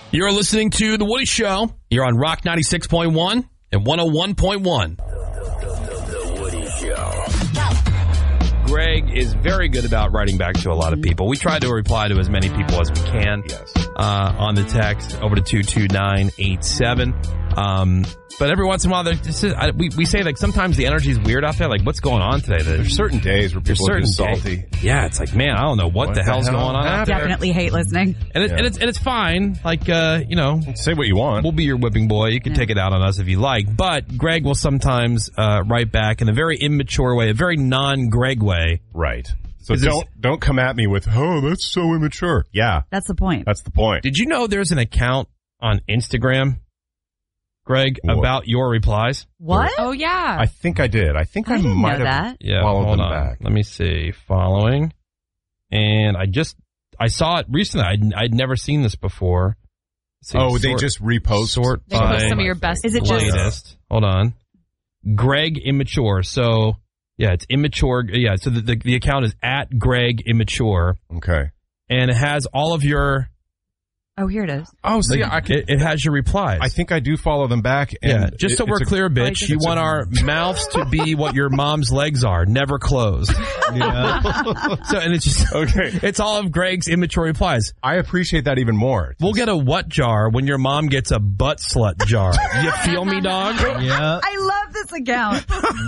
You're listening to The Woody Show. You're on Rock 96.1 and 101.1. The Woody Show. Greg is very good about writing back to a lot of people. We try to reply to as many people as we can on the text over to 22987. But every once in a while, we say, like, sometimes the energy is weird out there. Like, what's going on today? There's certain days where people are just salty. Yeah, it's like, man, I don't know what the hell's going on out there. Definitely hate listening. And it's fine. Like, say what you want. We'll be your whipping boy. You can take it out on us if you like. But Greg will sometimes write back in a very immature way, a very non-Greg way. Right. So don't come at me with, oh, that's so immature. Yeah. That's the point. That's the point. Did you know there's an account on Instagram, Greg, about your replies? What? Oh, yeah. I think I did. I think I might have followed them back. Let me see. Following. And I saw it recently. I'd never seen this before. They just repost? They post some of your best. Is it latest. Hold on. Greg Immature. So, yeah, it's immature. Yeah, so the account is at Greg Immature. Okay. And it has all of your... Oh, here it is. Oh, so it has your replies. I think I do follow them back. And just so we're clear, bitch, you want our mouths to be what your mom's legs are, never closed. Yeah. And it's just okay. It's all of Greg's immature replies. I appreciate that even more. We'll get a what jar when your mom gets a butt slut jar. You feel me, dog? Yeah. I love this account.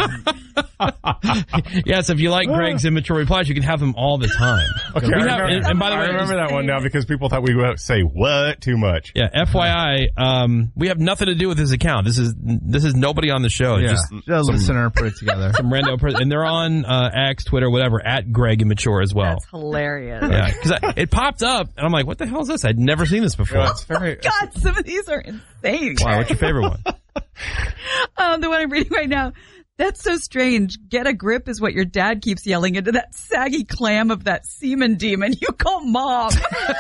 Yes, if you like Greg's immature replies, you can have them all the time. Okay, and by the way, I remember that one now because people thought we would say what too much. Yeah, FYI, we have nothing to do with his account. This is nobody on the show. Yeah. Just a listener put it together. Some rando person, and they're on X, Twitter, whatever, at Greg Immature as well. That's hilarious. Yeah, because it popped up, and I'm like, what the hell is this? I'd never seen this before. Yeah, it's very, God, some of these are insane. Wow, what's your favorite one? The one I'm reading right now. That's so strange. Get a grip is what your dad keeps yelling into that saggy clam of that semen demon you call mom.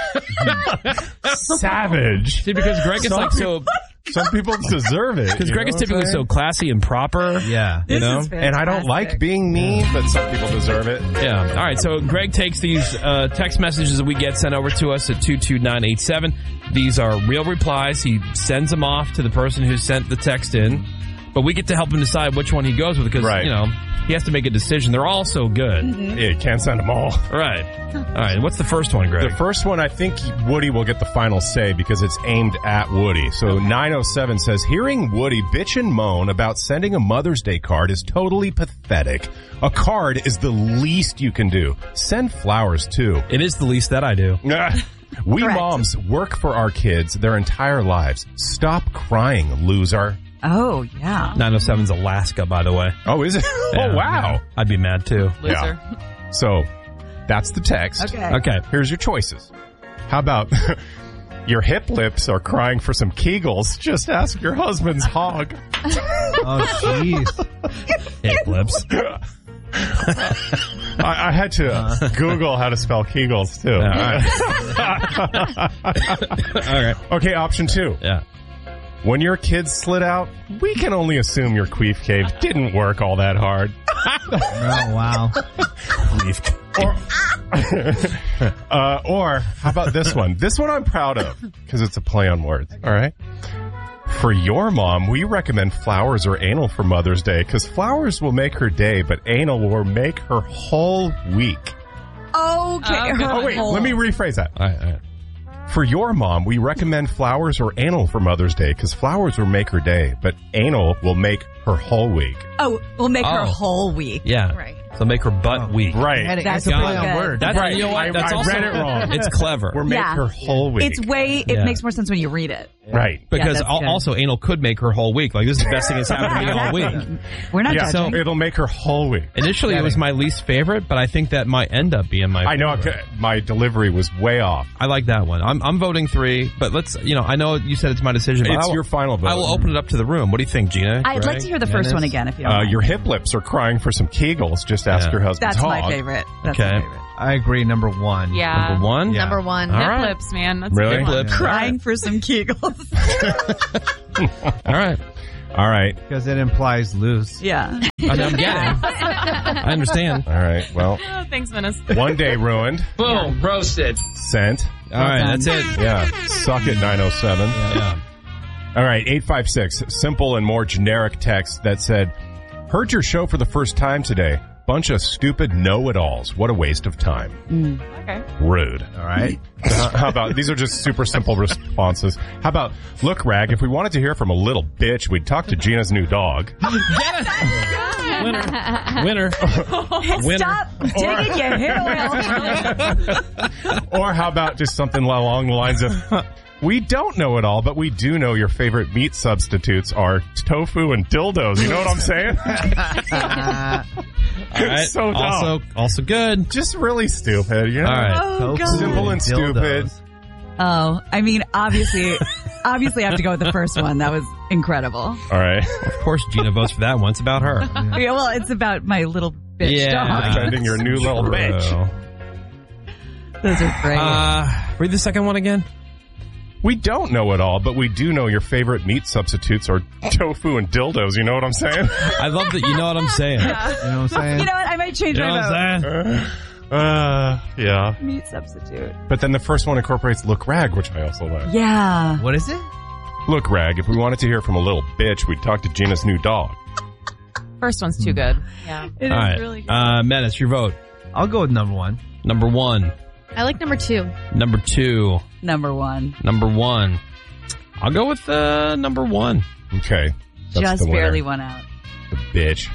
Savage. See, because Greg is like so... Some people deserve it. Because Greg is typically so classy and proper. Yeah. You know? And I don't like being mean, but some people deserve it. Yeah. All right. So Greg takes these text messages that we get sent over to us at 22987. These are real replies. He sends them off to the person who sent the text in. But we get to help him decide which one he goes with because, he has to make a decision. They're all so good. Mm-hmm. Yeah, you can't send them all. Right. All right. What's the first one, Greg? The first one, I think Woody will get the final say because it's aimed at Woody. So 907 says, hearing Woody bitch and moan about sending a Mother's Day card is totally pathetic. A card is the least you can do. Send flowers, too. It is the least that I do. We moms work for our kids their entire lives. Stop crying, loser. Oh, yeah. 907's Alaska, by the way. Oh, is it? Yeah, oh, wow. Yeah. I'd be mad, too. Loser. Yeah. So, that's the text. Okay. Here's your choices. How about your hip lips are crying for some Kegels? Just ask your husband's hog. Oh, jeez. Hip lips. I had to Google how to spell Kegels, too. All right. Okay, option 2. Yeah. When your kids slid out, we can only assume your queef cave didn't work all that hard. Oh, wow. Or how about this one? This one I'm proud of because it's a play on words. All right. For your mom, we recommend flowers or anal for Mother's Day because flowers will make her day, but anal will make her whole week. Okay. Oh, wait. Let me rephrase that. All right. For your mom, we recommend flowers or anal for Mother's Day because flowers will make her day, but anal will make her whole week. Oh, we'll make her whole week. Yeah. Right. So make her butt weak. Right. That's a play good. on words. That's right. You know what? That's I also, read it wrong. It's clever. Or make her whole week. It makes more sense when you read it. Right. Because that's good. also anal could make her whole week. Like, this is the best thing that's happened to me all week. We're not Yeah, judging. so it'll make her whole week. Initially, it was my least favorite, but I think that might end up being my favorite. I know my delivery was way off. I like that one. I'm voting 3, but let's, I know you said it's my decision, but It's your final vote. I will open it up to the room. What do you think, Gina? I'd like to hear the first one again, if you don't mind. Your hip lips are crying for some Kegels. Just ask your husband's That's hog. my favorite. That's Okay. my favorite. I agree. Number 1. Yeah. Number 1? Yeah. Number 1. All Hip right. lips, man. That's Really? a good one. Lips. Crying for some Kegels. All right. All right. Because it implies loose. Yeah. I'm getting. I understand. All right. Well, Oh, thanks, Venice. one day ruined. Boom, roasted. Sent. All right, that's it. Yeah. Suck it, 907. Yeah. All right, 856. Simple and more generic text that said, heard your show for the first time today. Bunch of stupid know-it-alls. What a waste of time. Okay. Rude. All right. How about, these are just super simple responses. How about, look, Rag, if we wanted to hear from a little bitch, we'd talk to Gina's new dog. Winner. Stop digging your hair oil. Or how about just something along the lines of, we don't know it all, but we do know your favorite meat substitutes are tofu and dildos. You know what I'm saying? All right. So dumb. Also good. Just really stupid, you know? All right. Oh, God. Simple and stupid. Oh, I mean, obviously I have to go with the first one. That was incredible. All right. Of course, Gina votes for that one. It's about her. Yeah, well, it's about my little bitch dog. Defending your new little bitch. Those are great. Read the second one again. We don't know it all, but we do know your favorite meat substitutes are tofu and dildos. You know what I'm saying? I love that you know what I'm saying. You know what I'm saying? You know what? I might change You know my what vote. I'm saying? Yeah. Meat substitute. But then the first one incorporates Look Rag, which I also like. Yeah. What is it? Look, Rag, if we wanted to hear from a little bitch, we'd talk to Gina's new dog. First one's too good. Yeah. It All is right. really good. Menace, your vote. I'll go with number one. Number one. I like number 2. Number two. Number one. Number one. I'll go with number one. Okay. That's Just the winner. barely won out. The bitch.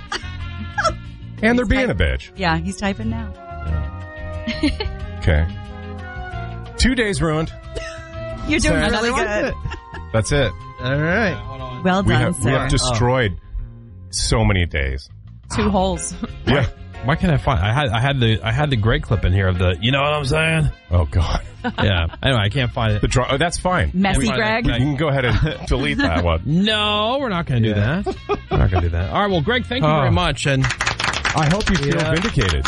And they're being a bitch. Yeah, he's typing now. Okay. 2 days ruined. You're doing Sarah, really good. That's it. All right. Well We done, have, we sir. have destroyed so many days. 2 holes. Yeah. Why can't I find? I had the Greg clip in here of the. You know what I'm saying? Oh, God. Yeah. Anyway, I can't find it. Oh, that's fine. Messy Fine. Greg. You can go ahead and delete that one. No, we're not going to do that. We're not going to do that. All right. Well, Greg, thank you very much, and I hope you feel vindicated.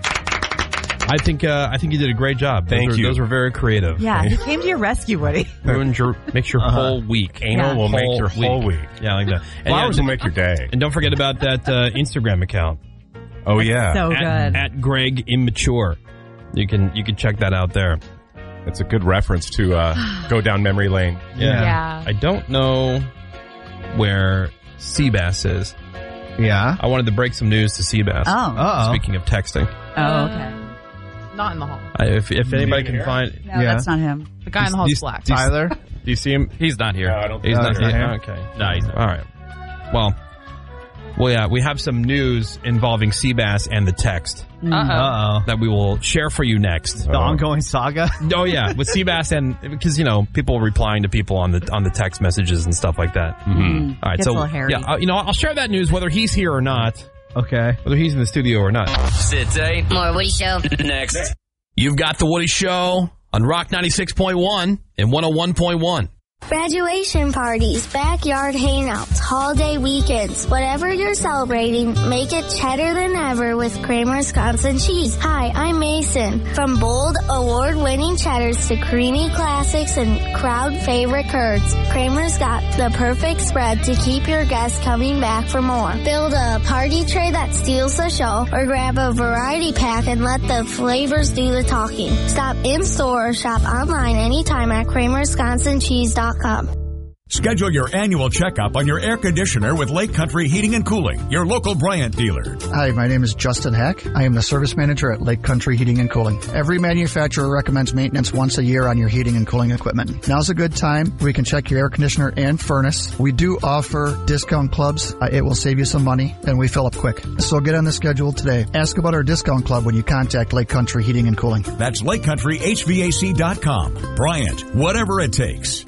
I think you did a great job. Thank you. Those were very makes Yeah, he came to your rescue, Woody. makes your whole week. Anal will make your whole week. Yeah, like that. And Flowers will make your day. And don't forget about that Instagram account. Oh, yeah. So good. At Greg Immature. You can check that out there. It's a good reference to go down memory lane. Yeah. I don't know where Seabass is. Yeah. I wanted to break some news to Seabass. Oh. Uh-oh. Speaking of texting. Oh, okay. Not in the hall. If anybody can find... No, Yeah. that's not him. The guy in the hall is black. Tyler? Do you see him? He's not here. No, I don't He's think not so. here. Okay. No, he's not. All right. Well, yeah, we have some news involving Seabass and the text Uh-oh. that we will share for you next. The ongoing saga? Oh yeah, with Seabass and because people replying to people on the text messages and stuff like that. Mm-hmm. All right, Gets so a little hairy. yeah, I'll share that news whether he's here or not, Okay. whether he's in the studio or not. City. More Woody Show. Next. You've got the Woody Show on Rock 96.1 and 101.1. Graduation parties, backyard hangouts, holiday weekends. Whatever you're celebrating, make it cheddar than ever with Kramer Wisconsin cheese. Hi, I'm Mason. From bold, award-winning cheddars to creamy classics and crowd favorite curds, Kramer's got the perfect spread to keep your guests coming back for more. Build a party tray that steals the show or grab a variety pack and let the flavors do the talking. Stop in-store or shop online anytime at KramerWisconsinCheese.com. Schedule your annual checkup on your air conditioner with Lake Country Heating and Cooling, your local Bryant dealer. Hi, my name is Justin Heck. I am the service manager at Lake Country Heating and Cooling. Every manufacturer recommends maintenance once a year on your heating and cooling equipment. Now's a good time. We can check your air conditioner and furnace. We do offer discount clubs. It will save you some money, and we fill up quick. So get on the schedule today. Ask about our discount club when you contact Lake Country Heating and Cooling. That's LakeCountryHVAC.com. Bryant, whatever it takes.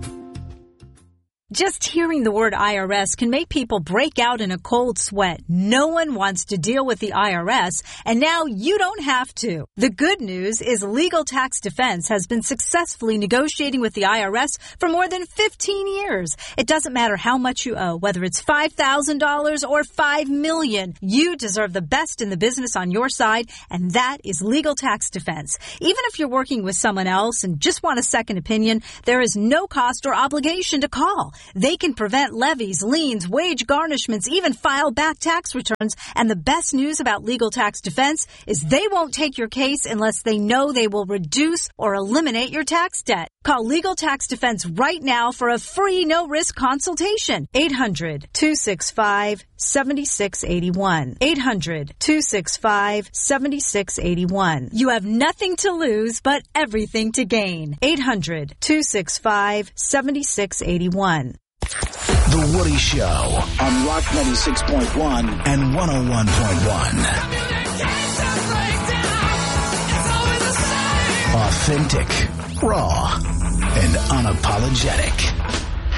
Just hearing the word IRS can make people break out in a cold sweat. No one wants to deal with the IRS, and now you don't have to. The good news is Legal Tax Defense has been successfully negotiating with the IRS for more than 15 years. It doesn't matter how much you owe, whether it's $5,000 or $5 million. You deserve the best in the business on your side, and that is Legal Tax Defense. Even if you're working with someone else and just want a second opinion, there is no cost or obligation to call. They can prevent levies, liens, wage garnishments, even file back tax returns. And the best news about Legal Tax Defense is they won't take your case unless they know they will reduce or eliminate your tax debt. Call Legal Tax Defense right now for a free no-risk consultation. 800-265-7681. 800-265-7681. You have nothing to lose, but everything to gain. 800-265-7681. The Woody Show on Rock 96.1 and 101.1. Authentic, raw, and unapologetic.